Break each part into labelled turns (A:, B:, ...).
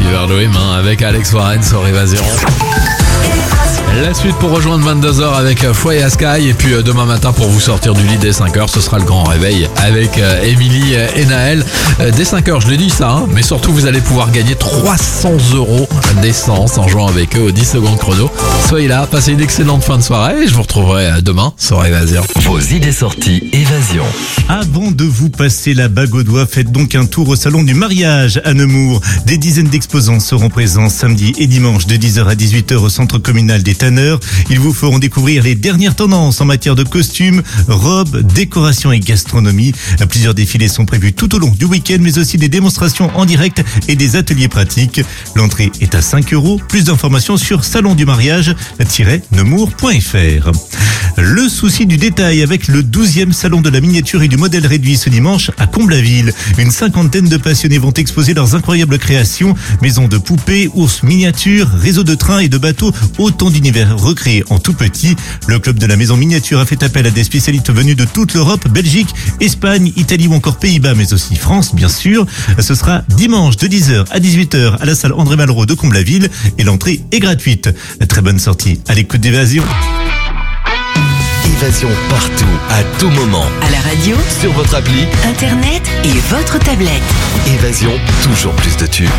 A: Oliver Dream avec Alex Warren sur Évasion. La suite pour rejoindre 22h avec Foyer Sky et puis demain matin pour vous sortir du lit dès 5h, ce sera le grand réveil avec Émilie et Naël. Dès 5h, je l'ai dit ça, mais surtout vous allez pouvoir gagner 300 € d'essence en jouant avec eux au 10 secondes chrono. Soyez là, passez une excellente fin de soirée et je vous retrouverai demain sur Évasion.
B: Vos idées sorties Évasion.
C: Avant de vous passer la bague au doigt, faites donc un tour au salon du mariage à Nemours. Des dizaines d'exposants seront présents samedi et dimanche de 10h à 18h au centre communal des Tanneurs. Ils vous feront découvrir les dernières tendances en matière de costumes, robes, décoration et gastronomie. Plusieurs défilés sont prévus tout au long du week-end, mais aussi des démonstrations en direct et des ateliers pratiques. L'entrée est à 5 €. Plus d'informations sur salondumariage-nemours.fr. Le souci du détail avec le 12e salon de la miniature et du modèle réduit ce dimanche à Comble-la-Ville. Une cinquantaine de passionnés vont exposer leurs incroyables créations. Maisons de poupées, ours miniatures, réseaux de trains et de bateaux, autant d'univers recréés en tout petit. Le club de la maison miniature a fait appel à des spécialistes venus de toute l'Europe, Belgique, Espagne, Italie ou encore Pays-Bas, mais aussi France, bien sûr. Ce sera dimanche de 10h à 18h à la salle André Malraux de Comble-la-Ville et l'entrée est gratuite. Très bonne sortie à l'écoute d'Évasion.
B: Évasion partout, à tout moment.
D: À la radio,
B: Sur votre appli,
D: internet et votre tablette.
B: Évasion, toujours plus de tubes.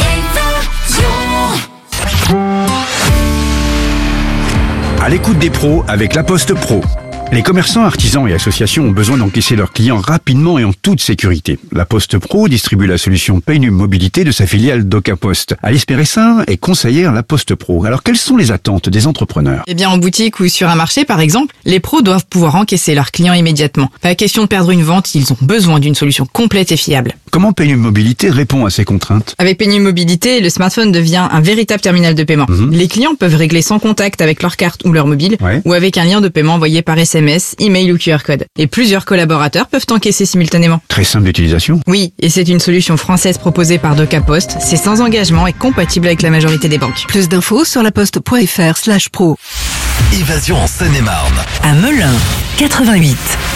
E: À l'écoute des pros avec La Poste Pro. Les commerçants, artisans et associations ont besoin d'encaisser leurs clients rapidement et en toute sécurité. La Poste Pro distribue la solution Paynum Mobilité de sa filiale DocaPost. Alice Péressin est conseillère La Poste Pro. Alors, quelles sont les attentes des entrepreneurs?
F: Eh bien, en boutique ou sur un marché, par exemple, les pros doivent pouvoir encaisser leurs clients immédiatement. Pas question de perdre une vente, ils ont besoin d'une solution complète et fiable.
E: Comment Paynum Mobilité répond à ces contraintes?
F: Avec Paynum Mobilité, le smartphone devient un véritable terminal de paiement. Les clients peuvent régler sans contact avec leur carte ou leur mobile, ou avec un lien de paiement envoyé par SMS, email ou QR code. Et plusieurs collaborateurs peuvent encaisser simultanément.
E: Très simple d'utilisation.
F: Oui, et c'est une solution française proposée par DocaPost. C'est sans engagement et compatible avec la majorité des banques.
D: Plus d'infos sur laposte.fr/pro.
B: Évasion en Seine-et-Marne.
D: À Melun, 88.